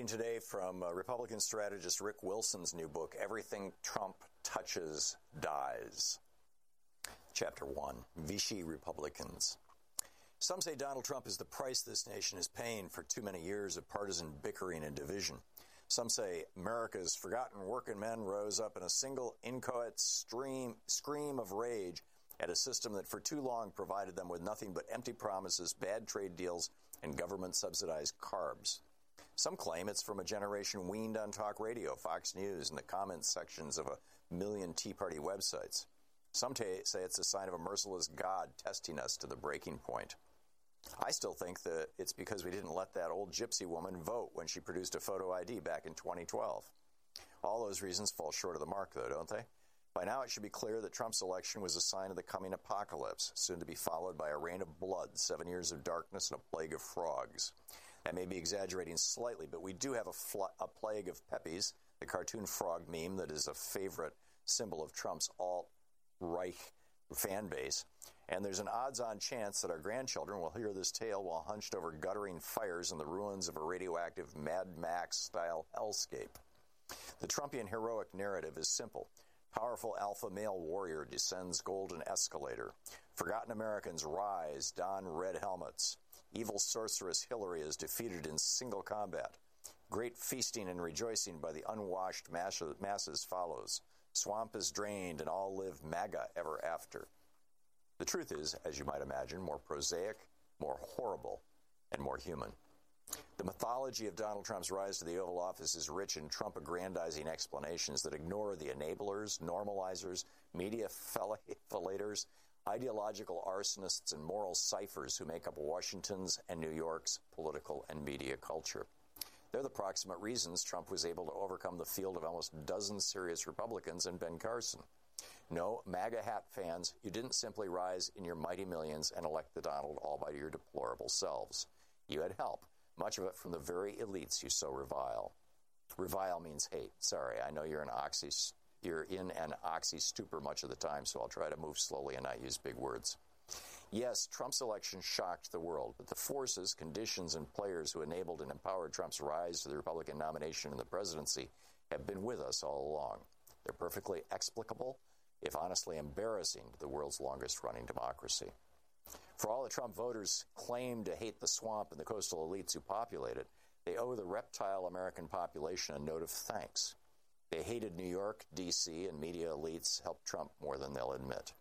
today from Republican strategist Rick Wilson's new book, Everything Trump Touches Dies. Chapter 1, Vichy Republicans. Some say Donald Trump is the price this nation is paying for too many years of partisan bickering and division. Some say America's forgotten working men rose up in a single inchoate scream of rage at a system that for too long provided them with nothing but empty promises, bad trade deals, and government-subsidized carbs. Some claim it's from a generation weaned on talk radio, Fox News, and the comments sections of a million Tea Party websites. Some say it's a sign of a merciless God testing us to the breaking point. I still think that it's because we didn't let that old gypsy woman vote when she produced a photo ID back in 2012. All those reasons fall short of the mark, though, don't they? By now, it should be clear that Trump's election was a sign of the coming apocalypse, soon to be followed by a rain of blood, 7 years of darkness, and a plague of frogs. I may be exaggerating slightly, but we do have a plague of Peppies, the cartoon frog meme that is a favorite symbol of Trump's alt-right fan base. And there's an odds-on chance that our grandchildren will hear this tale while hunched over guttering fires in the ruins of a radioactive Mad Max-style hellscape. The Trumpian heroic narrative is simple. Powerful alpha male warrior descends golden escalator. Forgotten Americans rise, don red helmets. Evil sorceress Hillary is defeated in single combat. Great feasting and rejoicing by the unwashed masses follows. Swamp is drained and all live MAGA ever after. The truth is, as you might imagine, more prosaic, more horrible, and more human. The mythology of Donald Trump's rise to the Oval Office is rich in Trump-aggrandizing explanations that ignore the enablers, normalizers, media fellators, ideological arsonists, and moral ciphers who make up Washington's and New York's political and media culture. They're the proximate reasons Trump was able to overcome the field of almost a dozen serious Republicans and Ben Carson. No, MAGA hat fans, you didn't simply rise in your mighty millions and elect the Donald all by your deplorable selves. You had help, much of it from the very elites you so revile. Revile means hate. Sorry, I know you're in an oxy stupor much of the time, so I'll try to move slowly and not use big words. Yes, Trump's election shocked the world, but the forces, conditions, and players who enabled and empowered Trump's rise to the Republican nomination and the presidency have been with us all along. They're perfectly explicable, if honestly embarrassing, to the world's longest-running democracy. For all the Trump voters claim to hate the swamp and the coastal elites who populate it, they owe the reptile American population a note of thanks. They hated New York, D.C., and media elites helped Trump more than they'll admit.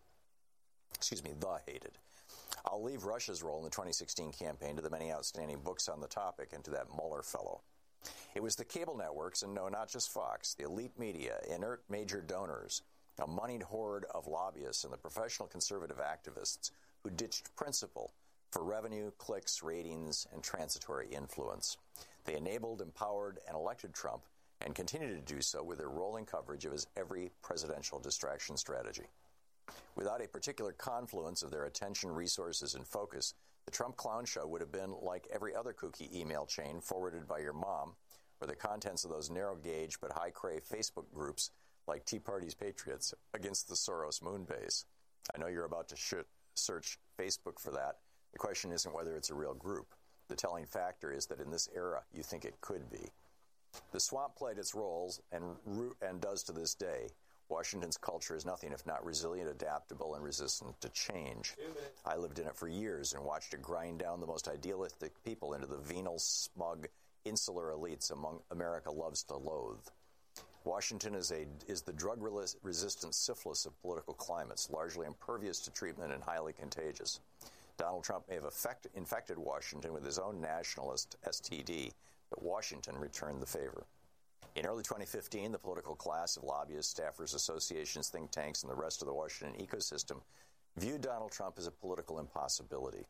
The hated. I'll leave Russia's role in the 2016 campaign to the many outstanding books on the topic and to that Mueller fellow. It was the cable networks, and no, not just Fox, the elite media, inert major donors, a moneyed horde of lobbyists, and the professional conservative activists who ditched principle for revenue, clicks, ratings, and transitory influence. They enabled, empowered, and elected Trump, and continue to do so with their rolling coverage of his every presidential distraction strategy. Without a particular confluence of their attention, resources, and focus, the Trump clown show would have been like every other kooky email chain forwarded by your mom, or the contents of those narrow-gauge but high-crave Facebook groups like Tea Party's Patriots against the Soros moon base. I know you're about to search Facebook for that. The question isn't whether it's a real group. The telling factor is that in this era, you think it could be. The swamp played its roles and does to this day. Washington's culture is nothing if not resilient, adaptable, and resistant to change. I lived in it for years and watched it grind down the most idealistic people into the venal, smug, insular elites among America loves to loathe. Washington is the drug-resistant syphilis of political climates, largely impervious to treatment and highly contagious. Donald Trump may have infected Washington with his own nationalist STD, but Washington returned the favor. In early 2015, the political class of lobbyists, staffers, associations, think tanks, and the rest of the Washington ecosystem viewed Donald Trump as a political impossibility.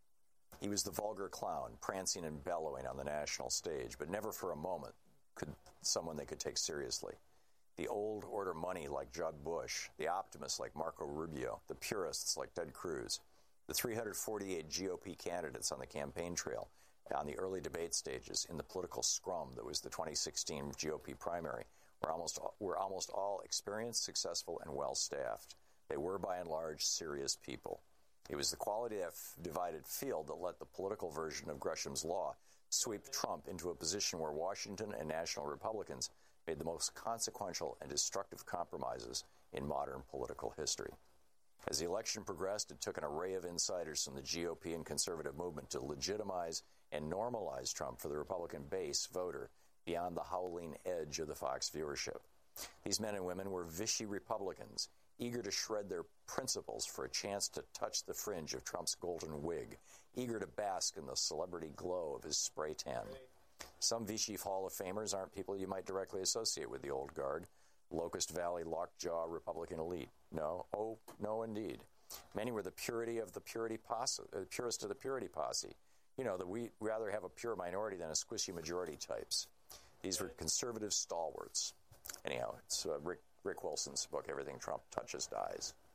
He was the vulgar clown, prancing and bellowing on the national stage, but never for a moment someone they could take seriously. The old order money like Jeb Bush, the optimists like Marco Rubio, the purists like Ted Cruz, the 348 GOP candidates on the campaign trail, on the early debate stages, in the political scrum that was the 2016 GOP primary, were almost all experienced, successful, and well-staffed. They were, by and large, serious people. It was the quality of that divided field that let the political version of Gresham's Law sweep Trump into a position where Washington and national Republicans made the most consequential and destructive compromises in modern political history. As the election progressed, it took an array of insiders from the GOP and conservative movement to legitimize and normalize Trump for the Republican base voter beyond the howling edge of the Fox viewership. These men and women were Vichy Republicans, eager to shred their principles for a chance to touch the fringe of Trump's golden wig, eager to bask in the celebrity glow of his spray tan. Some Vichy Hall of Famers aren't people you might directly associate with the old guard, Locust Valley lockjaw Republican elite. No, oh, no indeed. Many were the purity of the purity posse, purest of the purity posse. You know, that we rather have a pure minority than a squishy majority types. These were conservative stalwarts. Anyhow, it's Rick Wilson's book, Everything Trump Touches Dies.